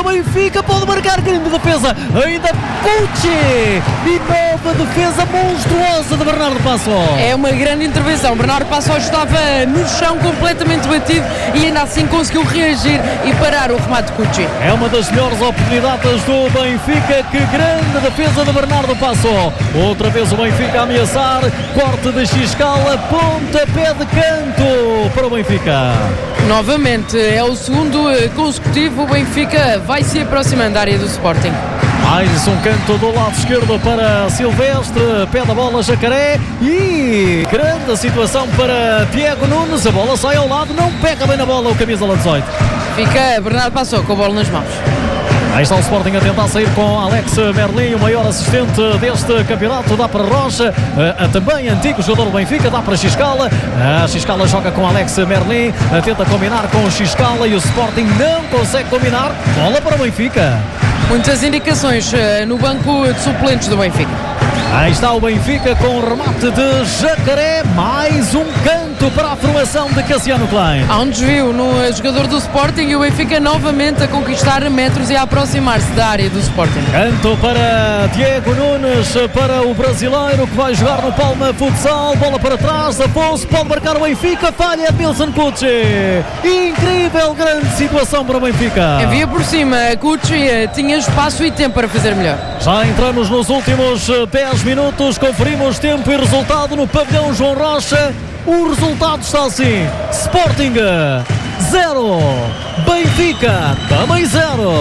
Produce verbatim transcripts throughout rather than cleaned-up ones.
Benfica, pode marcar, grande defesa, ainda Pucci, e nova defesa monstruosa de Bernardo Passo. É uma grande intervenção, Bernardo Passo estava no chão completamente batido e ainda assim conseguiu reagir e parar o remate de Pucci. É uma das melhores oportunidades do Benfica, que grande defesa de Bernardo Passo. Outra vez o Benfica a ameaçar, corte de Xiscala, pontapé de canto para o Benfica. Novamente, é o segundo consecutivo, o Benfica vai se aproximando da área do Sporting. Mais um canto do lado esquerdo para Silvestre, pé da bola Jacaré e grande situação para Diego Nunes, a bola sai ao lado, não pega bem na bola o camisa dezoito. Fica Bernardo Passo com a bola nas mãos. Aí está o Sporting a tentar sair com Alex Merlin, o maior assistente deste campeonato, dá para Rocha, a, a também antigo jogador do Benfica, dá para Xiscala, a Xiscala joga com Alex Merlin, a tenta combinar com o Xiscala e o Sporting não consegue combinar, bola para o Benfica. Muitas indicações uh, no banco de suplentes do Benfica. Aí está o Benfica com o remate de Jacaré, mais um canto para a formação de Cassiano Klein. Há um desvio no jogador do Sporting e o Benfica novamente a conquistar metros e a aproximar-se da área do Sporting. Canto para Diego Nunes, para o brasileiro que vai jogar no Palma Futsal, bola para trás, Afonso pode marcar o Benfica, falha Edmilson Pucci. Incrível, grande situação para o Benfica. Havia por cima, Pucci tinha espaço e tempo para fazer melhor. Já entramos nos últimos dez minutos, conferimos tempo e resultado no pavilhão João Rocha. O resultado está assim: Sporting zero, Benfica também zero.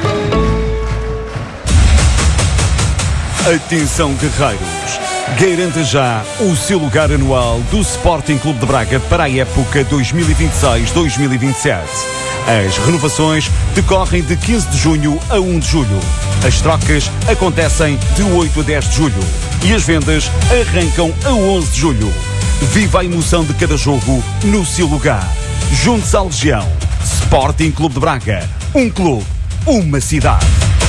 Atenção, guerreiros, garanta já o seu lugar anual do Sporting Clube de Braga para a época dois mil e vinte e seis dois mil e vinte e sete. As renovações decorrem de quinze de junho a um de julho. As trocas acontecem de oito a dez de julho. E as vendas arrancam a onze de julho. Viva a emoção de cada jogo no seu lugar. Junte-se à Legião. Sporting Clube de Braga. Um clube, uma cidade.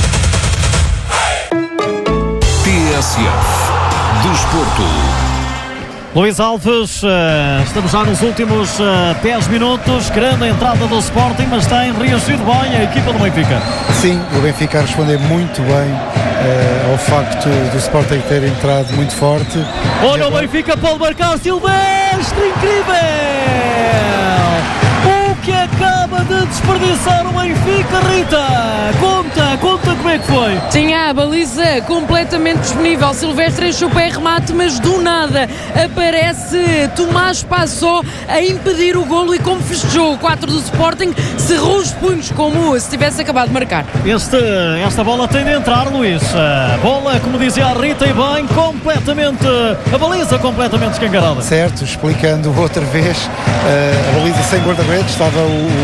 T S F Desporto. Luís Alves, uh, estamos já nos últimos uh, dez minutos, grande entrada do Sporting, mas tem reagido bem a equipa do Benfica. Sim, o Benfica a responder muito bem uh, ao facto do Sporting ter entrado muito forte. Olha, agora... o Benfica pode marcar, Silvestre, incrível! O que acaba de desperdiçar o Benfica, Rita? Conta, conta como é que foi. Tinha a baliza completamente disponível, Silvestre encheu o pé remate, mas do nada aparece Tomás Passó a impedir o golo e como festejou o quatro do Sporting, cerrou os punhos como se tivesse acabado de marcar. Este, esta bola tem de entrar, Luís. A bola, como dizia a Rita e bem, completamente, a baliza completamente escancarada. Certo, explicando outra vez, a baliza sem guarda-redes, estava o,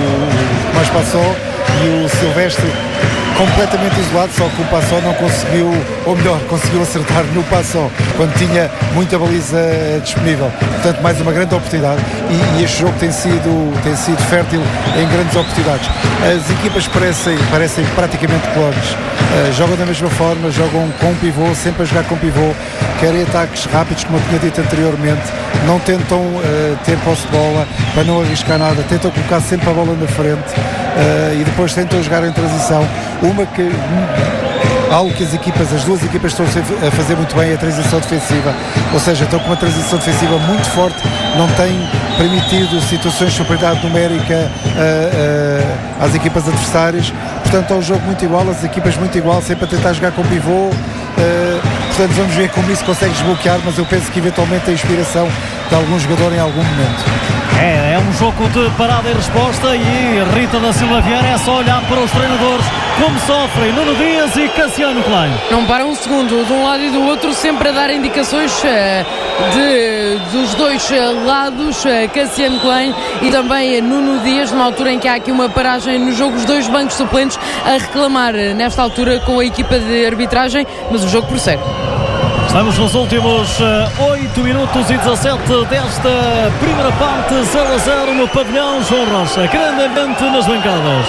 o Tomás Passó e o Silvestre completamente isolado, só que o Passó não conseguiu, ou melhor, conseguiu acertar no Passó quando tinha muita baliza disponível. Portanto, mais uma grande oportunidade e, e este jogo tem sido, tem sido fértil em grandes oportunidades. As equipas parecem, parecem praticamente clones. Uh, jogam da mesma forma, jogam com pivô, sempre a jogar com pivô, querem ataques rápidos, como eu tinha dito anteriormente, não tentam uh, ter posse de bola para não arriscar nada, tentam colocar sempre a bola na frente uh, e depois tentam jogar em transição. Uma que um, algo que as equipas, as duas equipas estão a fazer muito bem é a transição defensiva, ou seja, estão com uma transição defensiva muito forte, não têm permitido situações de superioridade numérica uh, uh, às equipas adversárias. Portanto, é um jogo muito igual, as equipas muito igual, sempre a tentar jogar com pivô. Uh, portanto, vamos ver como isso consegue desbloquear, mas eu penso que eventualmente a inspiração de algum jogador em algum momento. É, é um jogo de parada e resposta e Rita da Silva Vieira é só olhar para os treinadores como sofrem Nuno Dias e Cassiano Klein. Não param um segundo, de um lado e do outro, sempre a dar indicações uh, de, dos dois uh, lados, uh, Cassiano Klein e também uh, Nuno Dias, numa altura em que há aqui uma paragem no jogo, os dois bancos suplentes a reclamar uh, nesta altura com a equipa de arbitragem, mas o jogo prossegue. Estamos nos últimos uh, oito minutos e dezassete desta primeira parte, zero a zero no pavilhão João Rocha. Grande ambiente nas bancadas.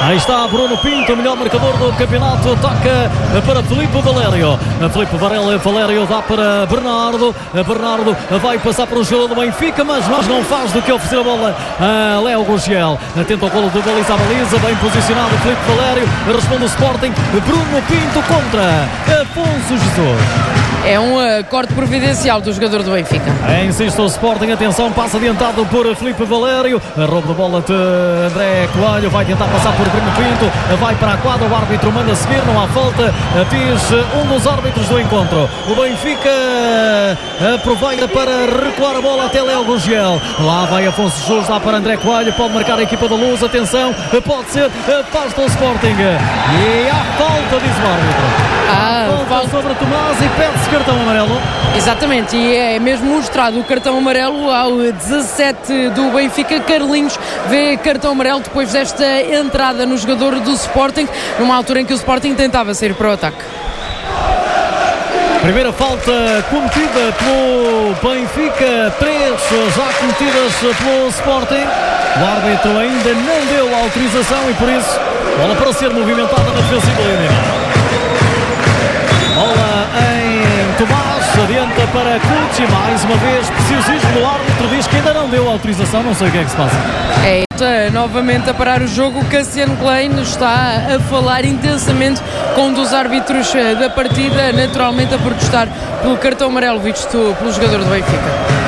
Aí está Bruno Pinto, o melhor marcador do campeonato. Toca para Filipe Valério. Filipe Valério, Valério dá para Bernardo. Bernardo vai passar para o jogador do Benfica, mas nós não faz do que oferecer a bola a Léo Gurgel. Tenta o golo de baliza a baliza, bem posicionado Filipe Valério. Responde o Sporting. Bruno Pinto contra Afonso Jesus. É um uh, corte providencial do jogador do Benfica. É, insiste o Sporting, atenção, passa adiantado por Filipe Valério, roubo de bola de André Coelho, vai tentar passar por Bruno Pinto, vai para a quadra, o árbitro manda seguir, não há falta, diz um dos árbitros do encontro. O Benfica aproveita para recuar a bola até Léo Gurgel. Lá vai Afonso Jesus, dá para André Coelho, pode marcar a equipa da Luz, atenção, pode ser, afasta o Sporting. E há falta, diz o árbitro. Ah, falta, falta sobre Tomás e pede-se cartão amarelo. Exatamente, e é mesmo mostrado o cartão amarelo ao dezassete do Benfica. Carlinhos vê cartão amarelo depois desta entrada no jogador do Sporting, numa altura em que o Sporting tentava sair para o ataque. Primeira falta cometida pelo Benfica, três já cometidas pelo Sporting. O árbitro ainda não deu autorização e por isso bola para ser movimentada na defensiva linha. Bola em Tomás, adianta para Cucci, mais uma vez preciosismo do árbitro, diz que ainda não deu autorização, não sei o que é que se passa. É, está novamente a parar o jogo. Cassiano Klein está a falar intensamente com um dos árbitros da partida, naturalmente a protestar pelo cartão amarelo visto pelo jogador do Benfica.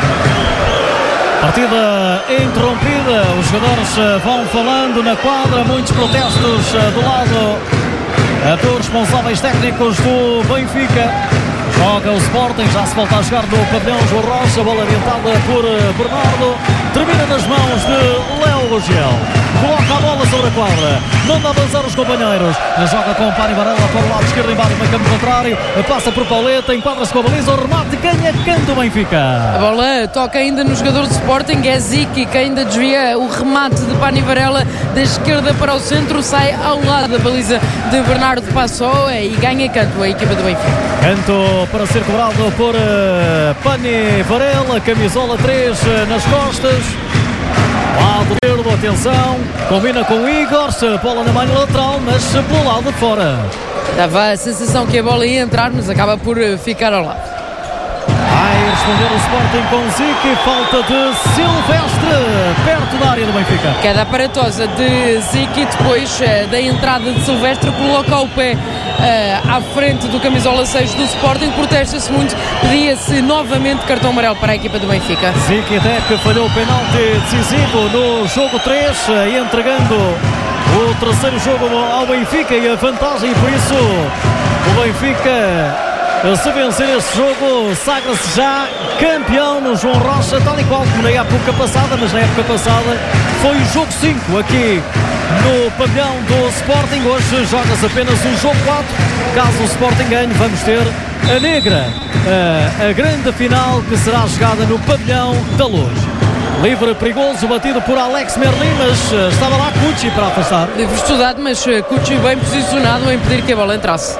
Partida interrompida, os jogadores vão falando na quadra, muitos protestos do lado dos responsáveis técnicos do Benfica. Joga o Sporting, já se volta a jogar no pavilhão João Rocha, bola adiantada por Bernardo, termina nas mãos de Léo Gurgel, coloca a bola sobre a quadra, manda avançar os companheiros, joga com o Pani Varela para o lado esquerdo, embaixo no campo contrário, passa por Pauleta, enquadra-se com a baliza, o remate, ganha canto o Benfica. A bola toca ainda no jogador do Sporting, é Ziki que ainda desvia o remate de Pani Varela da esquerda para o centro, sai ao lado da baliza de Bernardo Passou e ganha canto a equipa do Benfica. Canto para ser cobrado por uh, Pani Varela, camisola três uh, nas costas. Lado esquerdo, atenção, combina com o Igor, bola na manha lateral, mas pelo lado de fora. Dava a sensação que a bola ia entrar, mas acaba por ficar ao lado. Vai responder o Sporting com Ziki, falta de Silvestre, perto da área do Benfica. Queda aparatosa de Ziki, depois uh, da entrada de Silvestre, coloca o pé uh, à frente do camisola seis do Sporting, protesta-se muito, pedia-se novamente cartão amarelo para a equipa do Benfica. Ziki até que falhou o penalti decisivo no jogo três, uh, entregando o terceiro jogo ao Benfica e a vantagem, por isso o Benfica, se vencer este jogo, sagra-se já campeão no João Rocha, tal e qual como na época passada, mas na época passada foi o jogo cinco aqui no pavilhão do Sporting. Hoje joga-se apenas o jogo quatro. Caso o Sporting ganhe, vamos ter a negra, a, a grande final que será jogada no pavilhão da Luz. Livre perigoso, batido por Alex Merlin, mas uh, estava lá Cucci para afastar. Livre estudado, mas uh, Cucci bem posicionado a impedir que a bola entrasse.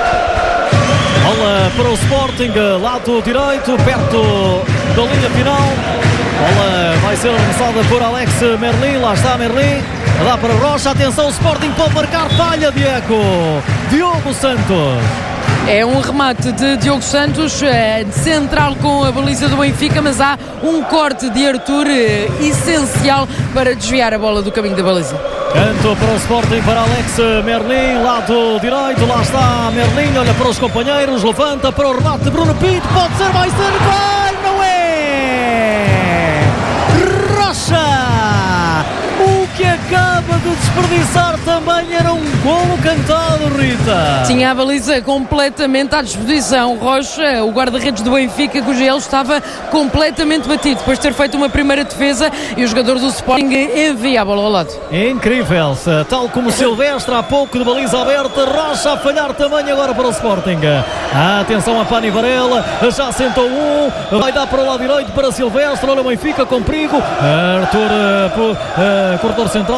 Bola para o Sporting, lado direito, perto da linha final. Bola vai ser arremessada por Alex Merlin, lá está Merlin, dá para Rocha, atenção, o Sporting pode marcar, falha Diego, Diogo Santos. É um remate de Diogo Santos, é, central com a baliza do Benfica, mas há um corte de Arthur é, essencial para desviar a bola do caminho da baliza. Canto para o Sporting, para Alex Merlin, lado direito, lá está Merlin, olha para os companheiros, levanta para o remate de Bruno Pinto, pode ser, vai ser, gol, não é? Rocha! O que acaba de desperdiçar também era um golo cantado, Rita. Tinha a baliza completamente à disposição. Rocha, o guarda-redes do Benfica, cujo ele estava completamente batido depois de ter feito uma primeira defesa e o jogador do Sporting envia a bola ao lado. É incrível, tal como Silvestre há pouco de baliza aberta, Rocha a falhar também agora para o Sporting. Atenção a Pani Varela, já sentou um, vai dar para o lado direito para Silvestre, olha o Benfica com perigo, Arthur, uh, uh, corredor central, atenção,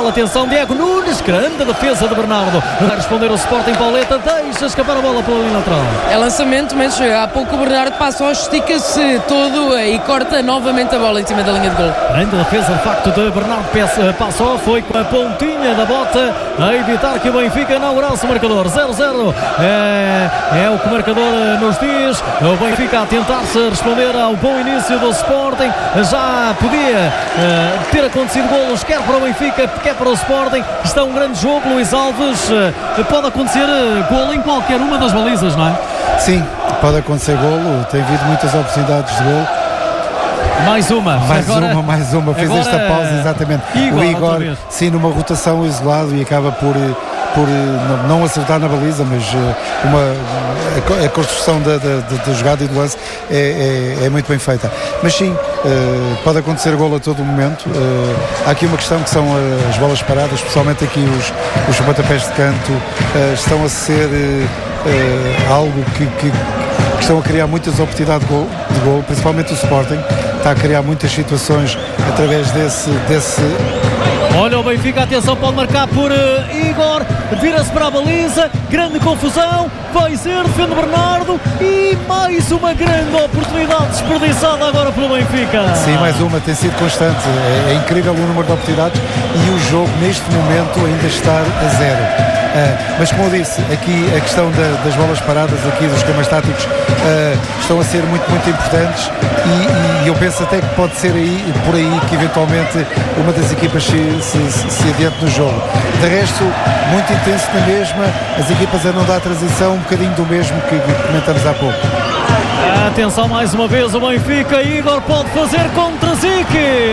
Diego Nunes, grande defesa de Bernardo, vai responder o Sporting. Pauleta deixa escapar a bola pela linha lateral. É lançamento, mas há pouco o Bernardo Passó estica-se todo e corta novamente a bola em cima da linha de gol. Grande defesa de facto de Bernardo Passó, foi com a pontinha da bota a evitar que o Benfica inaugurasse o marcador. Zero zero é, é o que o marcador nos diz. O Benfica a tentar-se responder ao bom início do Sporting. Já podia uh, ter acontecido golos, quer para o Benfica, quer para o Sporting. Está um grande jogo, Luís Alves. Uh, pode acontecer uh, golo em qualquer uma das balizas, não é? Sim, pode acontecer golo. Tem havido muitas oportunidades de golo. Mais uma. Mais agora, uma, mais uma. Fez agora, esta pausa, exatamente. Igor, o Igor, sim, numa rotação isolado e acaba por, por não acertar na baliza, mas uma, a construção da, da, da jogada e do lance é, é, é muito bem feita. Mas sim, uh, pode acontecer golo a todo momento. Uh, há aqui uma questão que são as bolas paradas, especialmente aqui os, os pontapés de canto, uh, estão a ser uh, uh, algo que, que, que estão a criar muitas oportunidades de gol, de gol, principalmente o Sporting. Está a criar muitas situações através desse, desse... Olha o Benfica, atenção, pode marcar por uh, Igor, vira-se para a baliza, grande confusão, vai ser, defende Bernardo e mais uma grande oportunidade desperdiçada agora pelo Benfica. Sim, mais uma, tem sido constante, é, é incrível o número de oportunidades e o jogo neste momento ainda está a zero. Uh, mas como eu disse, aqui a questão da, das bolas paradas, aqui dos esquemas táticos uh, estão a ser muito, muito importantes e, e eu penso até que pode ser aí, por aí que eventualmente uma das equipas se, se, se, se adiante no jogo. De resto, muito intenso na mesma, as equipas a não dar a transição, um bocadinho do mesmo que, que comentamos há pouco. Atenção mais uma vez o Benfica, Igor pode fazer contra Zique.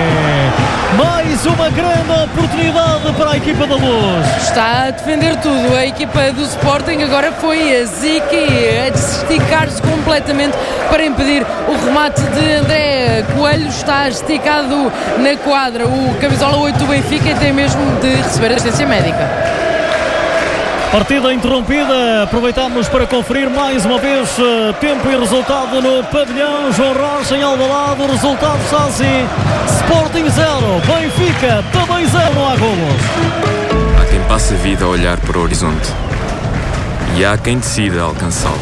Mais uma grande oportunidade para a equipa da Luz. Está a defender tudo. A equipa do Sporting agora foi a Zique a esticar-se completamente para impedir o remate de André Coelho. Está esticado na quadra o camisola oito do Benfica e tem mesmo de receber assistência médica. Partida interrompida, aproveitamos para conferir mais uma vez uh, tempo e resultado no pavilhão João Rocha em Alvalade. O resultado está assim: Sporting zero, Benfica também zero, não há golos. Há quem passe a vida a olhar para o horizonte e há quem decida alcançá-lo.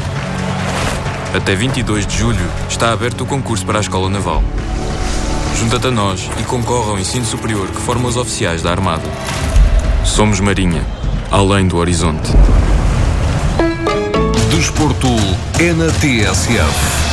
Até vinte e dois de julho está aberto o concurso para a Escola Naval. Junta-te a nós e concorre ao ensino superior que forma os oficiais da Armada. Somos Marinha, além do horizonte. Desporto é na T S F.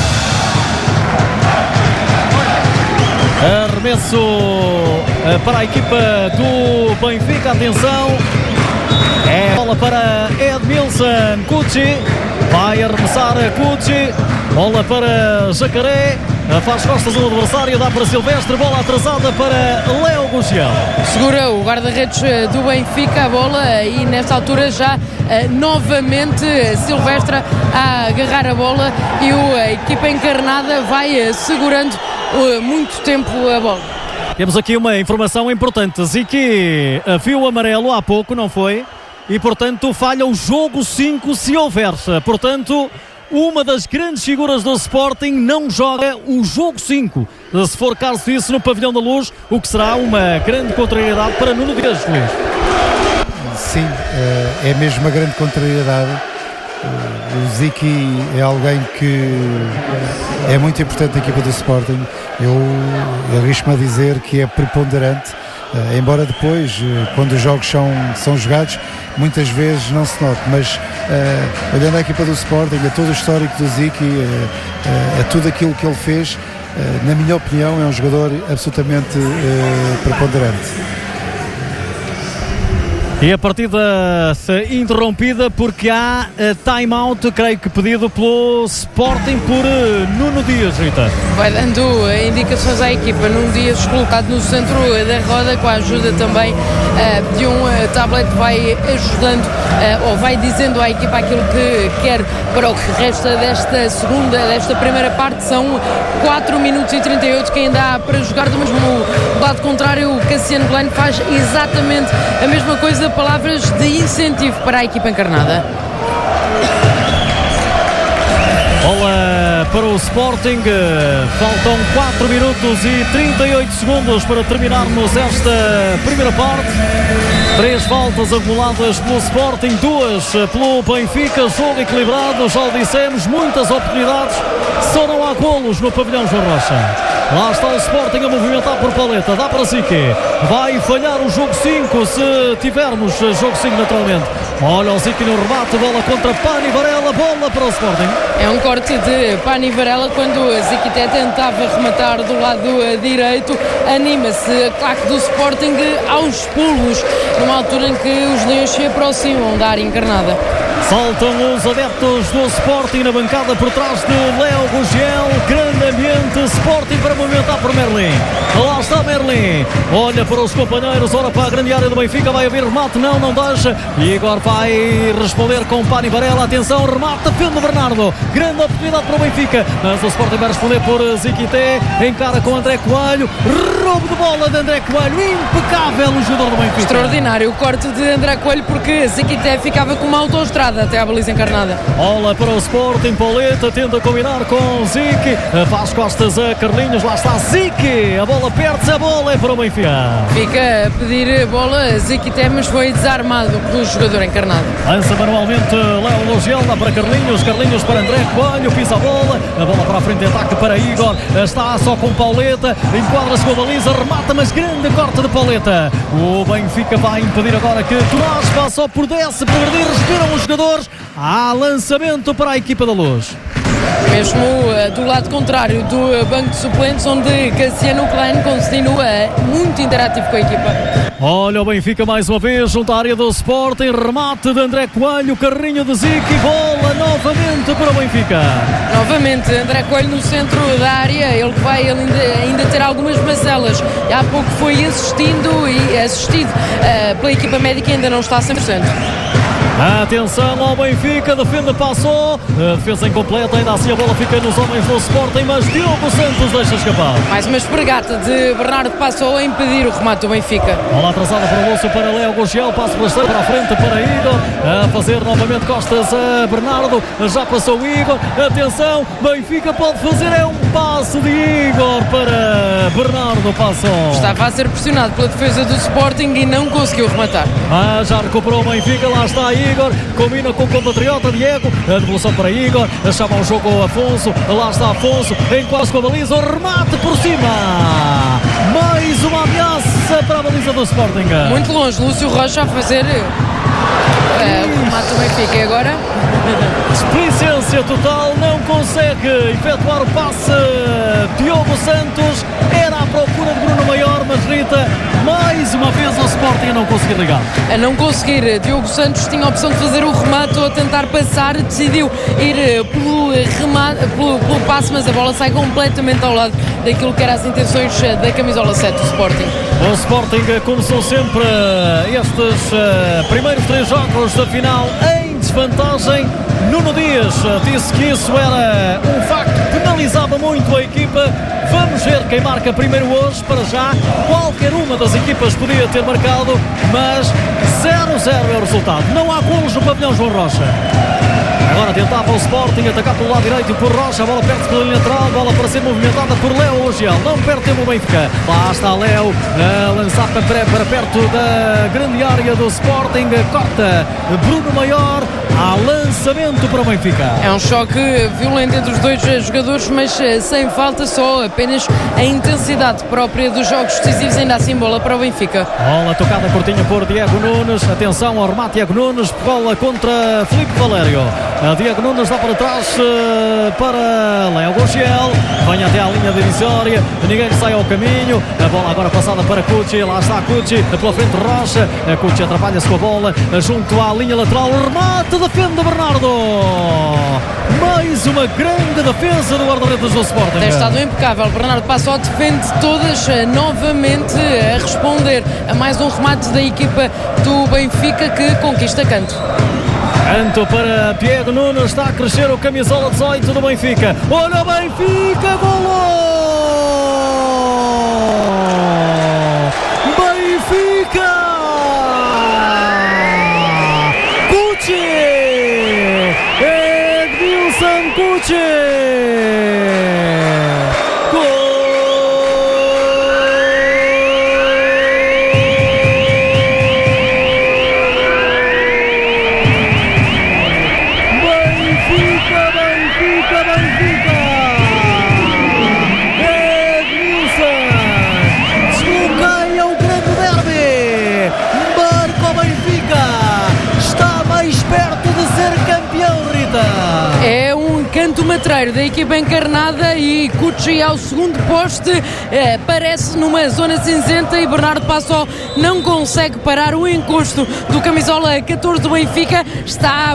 Arremesso para a equipa do Benfica, atenção, é bola para Edmilson Cucci, vai arremessar Cucci, bola para Jacaré, faz costas ao adversário, dá para Silvestre, bola atrasada para Léo Gugel. Segura o guarda-redes do Benfica a bola e nesta altura já uh, novamente Silvestre a agarrar a bola e o, a equipa encarnada vai uh, segurando uh, muito tempo a bola. Temos aqui uma informação importante, Zique viu amarelo há pouco, não foi? E portanto falha o jogo cinco se houver, portanto uma das grandes figuras do Sporting não joga o jogo cinco. Se for caso disso no Pavilhão da Luz, o que será uma grande contrariedade para Nuno Dias, Luís. Sim, é mesmo uma grande contrariedade. O Zique é alguém que é muito importante na equipa do Sporting. Eu, eu arrisco-me a dizer que é preponderante. Uh, embora depois, uh, quando os jogos são, são jogados, muitas vezes não se note, mas uh, olhando a equipa do Sporting, a todo o histórico do Zique, uh, uh, a tudo aquilo que ele fez, uh, na minha opinião é um jogador absolutamente uh, preponderante. E a partida interrompida porque há uh, time-out, creio que pedido pelo Sporting por uh, Nuno Dias, Rita. Vai dando uh, indicações à equipa. Nuno Dias colocado no centro uh, da roda, com a ajuda também uh, de um uh, tablet, vai ajudando uh, ou vai dizendo à equipa aquilo que quer para o que resta desta segunda, desta primeira parte. São quatro minutos e trinta e oito que ainda há para jogar. Do mesmo lado contrário, o Cassiano Klein faz exatamente a mesma coisa. Palavras de incentivo para a equipa encarnada. Bola para o Sporting, faltam quatro minutos e trinta e oito segundos para terminarmos esta primeira parte. Três faltas acumuladas pelo Sporting, duas pelo Benfica, jogo equilibrado, já o dissemos, muitas oportunidades, só não há golos no pavilhão João Rocha. Lá está o Sporting a movimentar por paleta, dá para Zique, vai falhar o jogo cinco se tivermos jogo cinco naturalmente. Olha o Zique no remate, bola contra Pani Varela, bola para o Sporting. É um corte de Pani Varela quando Ziquité tentava rematar do lado direito, anima-se a claque do Sporting aos pulos, numa altura em que os leões se aproximam da área encarnada. Saltam os adeptos do Sporting na bancada por trás de Léo Gugel. Grande ambiente, Sporting para movimentar por Merlin. Lá está Merlin, olha para os companheiros, ora para a grande área do Benfica, vai haver remate, não, não deixa. E agora vai responder com Pani Varela, atenção, remate, defende Bernardo. Grande oportunidade para o Benfica, mas o Sporting vai responder por Ziquité, encara com André Coelho, roubo de bola de André Coelho, impecável o jogador do Benfica. Extraordinário o corte de André Coelho, porque Ziquité ficava com uma autoestrada até à baliza encarnada. Bola para o Sporting, Pauleta tenta combinar com Zique, faz costas a Carlinhos, lá está Zique, a bola perde-se, a bola é para o Benfica. Fica a pedir a bola Ziquité, mas foi desarmado pelo jogador encarnado. Lança manualmente Léo Gugel, dá para Carlinhos, Carlinhos para André Coelho, pisa a bola, a bola para a frente de ataque para Igor, está só com Pauleta, enquadra-se com a baliza, remata, mas grande corte de Pauleta. O Benfica vai impedir agora que Tomás passou por desce, progredir, respiram os jogadores. Há lançamento para a equipa da Luz. Mesmo uh, do lado contrário do uh, banco de suplentes, onde Cassiano Klein continua muito interativo com a equipa. Olha o Benfica mais uma vez junto à área do Sporting, remate de André Coelho, carrinho de Zique, bola novamente para o Benfica. Novamente André Coelho no centro da área, ele vai ainda, ainda ter algumas mazelas. Há pouco foi assistindo e assistido uh, pela equipa médica, ainda não está a cem por cento. Atenção ao Benfica, defende, passou, a defesa incompleta, ainda assim a bola fica nos homens do Sporting, mas Diogo Santos deixa escapar. Mais uma espregueta de Bernardo passou a impedir o remate do Benfica. Bola atrasada para o Lúcio, para Léo Gugel, passo rasteiro para a frente para Igor, a fazer novamente costas a Bernardo, já passou o Igor, atenção, Benfica pode fazer, é um passe de Igor para Bernardo, passou. Estava a ser pressionado pela defesa do Sporting e não conseguiu rematar. Ah, já recuperou o Benfica, lá está Igor, combina com o compatriota Diego, a devolução para Igor, chama o jogo Afonso, lá está Afonso, enquadra-se com a baliza, o remate por cima, mais uma ameaça para a baliza do Sporting. Muito longe, Lúcio Rocha a fazer uh, o remate do Benfica e agora? Displicência total, não consegue efetuar o passe. Diogo Santos era à procura de Bruno Maior, mas Rita, mais uma vez o Sporting a não conseguir ligar. A não conseguir, Diogo Santos tinha a opção de fazer o remate ou a tentar passar, decidiu ir pelo, remate, pelo, pelo passe, mas a bola sai completamente ao lado daquilo que eram as intenções da camisola sete do Sporting. O Sporting começou sempre estes uh, primeiros três jogos da final em desvantagem. Nuno Dias disse que isso era um facto, penalizava muito a equipa. Vamos ver quem marca primeiro hoje. Para já, qualquer uma das equipas podia ter marcado, mas zero a zero é o resultado. Não há golos no pavilhão João Rocha. Agora tentava o Sporting atacar pelo lado direito por Rocha, a bola perde pela linha lateral, bola para ser movimentada por Léo Gugel, não perde tempo o Benfica, lá está Léo a lançar para, para perto da grande área do Sporting, corta Bruno Maior, há lançamento para o Benfica. É um choque violento entre os dois jogadores, mas sem falta, só apenas a intensidade própria dos jogos decisivos, ainda assim bola para o Benfica. Bola tocada curtinha por Diego Nunes, atenção ao remate Diego Nunes, bola contra Filipe Valério. A Diego Nunes dá para trás uh, para Léo Gugel, vem até à linha divisória, ninguém sai ao caminho, a bola agora passada para Cucci, lá está Cucci, pela frente Rocha, a Cucci atrapalha-se com a bola, junto à linha lateral, remate, defende Bernardo, mais uma grande defesa do guarda-redes do Sporting. Tem estado impecável, Bernardo Passó defende todas, novamente a responder a mais um remate da equipa do Benfica que conquista canto. Canto para Diego Nunes, está a crescer o camisola dezoito do Benfica. Olha o Benfica, golo! Benfica! Cucci! Edmilson Cucci! Gol! Benfica, Benfica, Benfica! Edmilson desbloqueia o grande derby! Marca o Benfica! Está mais perto de ser campeão, Rita! É um canto matreiro da equipa encarnada e Cucci ao segundo poste, é, parece numa zona cinzenta e Bernardo Passó não consegue parar o encosto do camisola catorze do Benfica. Está